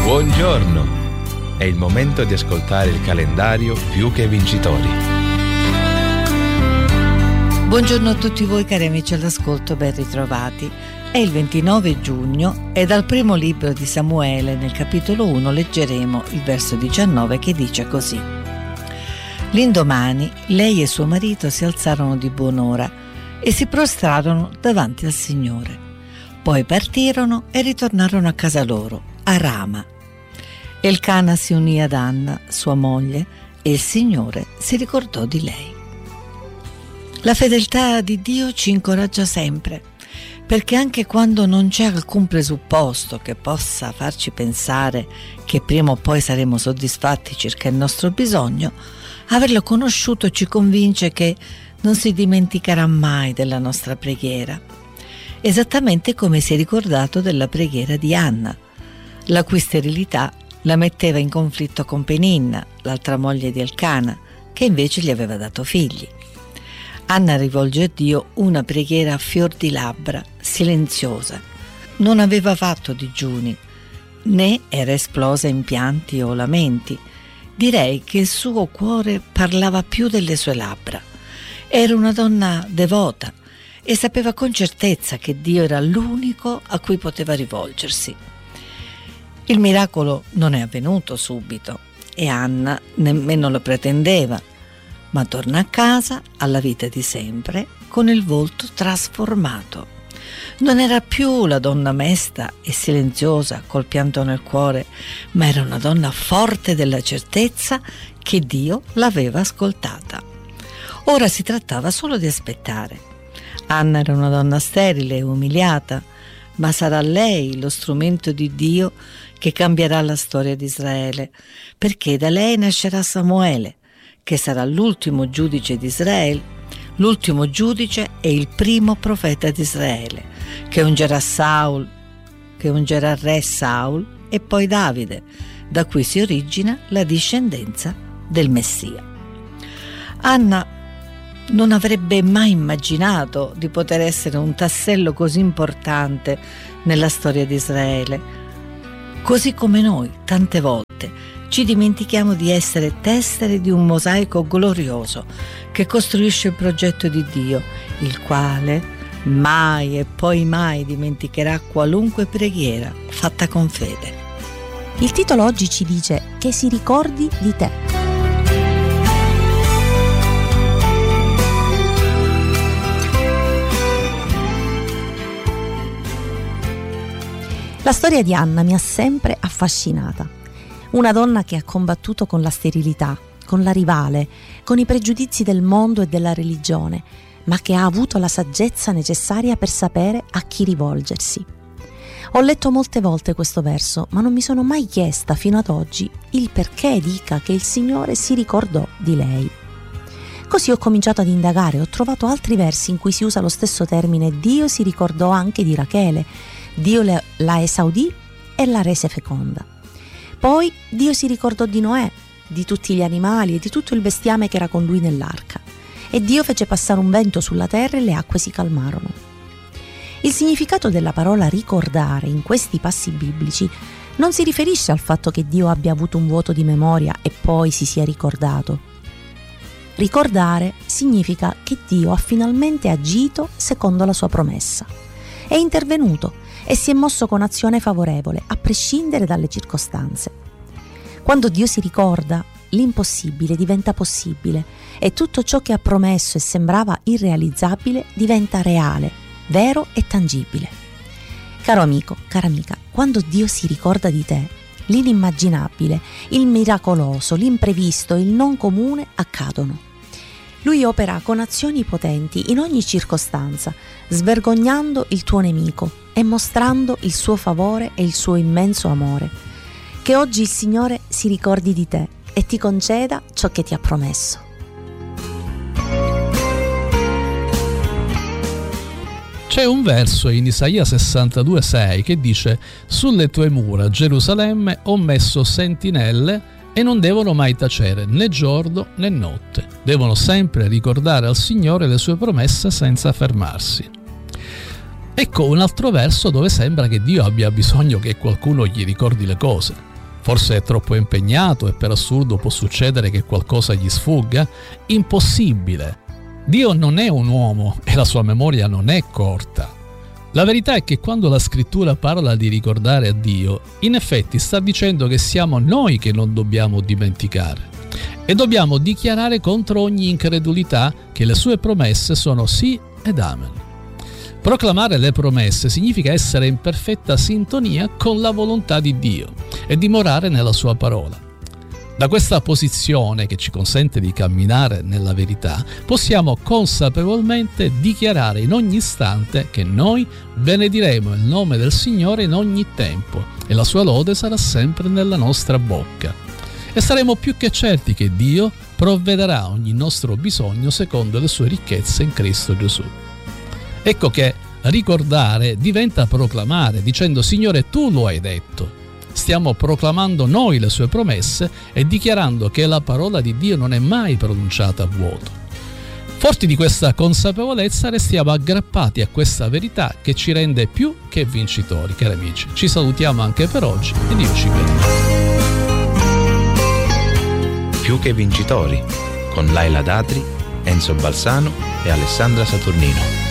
Buongiorno! È il momento di ascoltare il calendario Più che Vincitori. Buongiorno a tutti voi cari amici all'ascolto, ben ritrovati. È il 29 giugno e dal primo libro di Samuele, nel capitolo 1, leggeremo il verso 19 che dice così. L'indomani lei e suo marito si alzarono di buon'ora e si prostrarono davanti al Signore. Poi partirono e ritornarono a casa loro, a Rama. Elcana si unì ad Anna, sua moglie, e il Signore si ricordò di lei. La fedeltà di Dio ci incoraggia sempre, perché anche quando non c'è alcun presupposto che possa farci pensare che prima o poi saremo soddisfatti circa il nostro bisogno, averlo conosciuto ci convince che non si dimenticherà mai della nostra preghiera, esattamente come si è ricordato della preghiera di Anna, la cui sterilità la metteva in conflitto con Peninna, l'altra moglie di Elcana, che invece gli aveva dato figli. Anna rivolge a Dio una preghiera a fior di labbra, silenziosa. Non aveva fatto digiuni, né era esplosa in pianti o lamenti. Direi che il suo cuore parlava più delle sue labbra. Era una donna devota e sapeva con certezza che Dio era l'unico a cui poteva rivolgersi. Il miracolo non è avvenuto subito e Anna nemmeno lo pretendeva, ma torna a casa alla vita di sempre con il volto trasformato. Non era più la donna mesta e silenziosa col pianto nel cuore, ma era una donna forte della certezza che Dio l'aveva ascoltata. Ora si trattava solo di aspettare. Anna era una donna sterile e umiliata, ma sarà lei lo strumento di Dio che cambierà la storia di Israele, perché da lei nascerà Samuele, che sarà l'ultimo giudice di Israele, l'ultimo giudice e il primo profeta di Israele, che ungerà re Saul e poi Davide, da cui si origina la discendenza del Messia. Anna non avrebbe mai immaginato di poter essere un tassello così importante nella storia di Israele. Così come noi, tante volte, ci dimentichiamo di essere tessere di un mosaico glorioso che costruisce il progetto di Dio, il quale mai e poi mai dimenticherà qualunque preghiera fatta con fede. Il titolo oggi ci dice che si ricordi di te. La storia di Anna mi ha sempre affascinata. Una donna che ha combattuto con la sterilità, con la rivale, con i pregiudizi del mondo e della religione, ma che ha avuto la saggezza necessaria per sapere a chi rivolgersi. Ho letto molte volte questo verso, ma non mi sono mai chiesta fino ad oggi il perché dica che il Signore si ricordò di lei. Così ho cominciato ad indagare, ho trovato altri versi in cui si usa lo stesso termine Dio si ricordò anche di Rachele, Dio la esaudì e la rese feconda. Poi Dio si ricordò di Noè, di tutti gli animali e di tutto il bestiame che era con lui nell'arca. E Dio fece passare un vento sulla terra e le acque si calmarono. Il significato della parola ricordare in questi passi biblici non si riferisce al fatto che Dio abbia avuto un vuoto di memoria e poi si sia ricordato. Ricordare significa che Dio ha finalmente agito secondo la sua promessa. È intervenuto e si è mosso con azione favorevole, a prescindere dalle circostanze. Quando Dio si ricorda, l'impossibile diventa possibile e tutto ciò che ha promesso e sembrava irrealizzabile diventa reale, vero e tangibile. Caro amico, cara amica, quando Dio si ricorda di te, l'inimmaginabile, il miracoloso, l'imprevisto, il non comune accadono. Lui opera con azioni potenti in ogni circostanza, svergognando il tuo nemico e mostrando il suo favore e il suo immenso amore. Che oggi il Signore si ricordi di te e ti conceda ciò che ti ha promesso. C'è un verso in Isaia 62,6 che dice: «Sulle tue mura, Gerusalemme, ho messo sentinelle e non devono mai tacere né giorno né notte. Devono sempre ricordare al Signore le sue promesse senza fermarsi». Ecco un altro verso dove sembra che Dio abbia bisogno che qualcuno gli ricordi le cose. Forse è troppo impegnato e per assurdo può succedere che qualcosa gli sfugga? Impossibile! Dio non è un uomo e la sua memoria non è corta. La verità è che quando la scrittura parla di ricordare a Dio, in effetti sta dicendo che siamo noi che non dobbiamo dimenticare e dobbiamo dichiarare contro ogni incredulità che le sue promesse sono sì ed amen. Proclamare le promesse significa essere in perfetta sintonia con la volontà di Dio e dimorare nella sua parola. Da questa posizione che ci consente di camminare nella verità, possiamo consapevolmente dichiarare in ogni istante che noi benediremo il nome del Signore in ogni tempo e la sua lode sarà sempre nella nostra bocca. E saremo più che certi che Dio provvederà ogni nostro bisogno secondo le sue ricchezze in Cristo Gesù. Ecco che ricordare diventa proclamare, dicendo: Signore, tu lo hai detto. Stiamo proclamando noi le sue promesse e dichiarando che la parola di Dio non è mai pronunciata a vuoto. Forti di questa consapevolezza restiamo aggrappati a questa verità che ci rende più che vincitori, cari amici. Ci salutiamo anche per oggi e Dio ci benedica. Più che vincitori, con Laila Datri, Enzo Balsano e Alessandra Saturnino.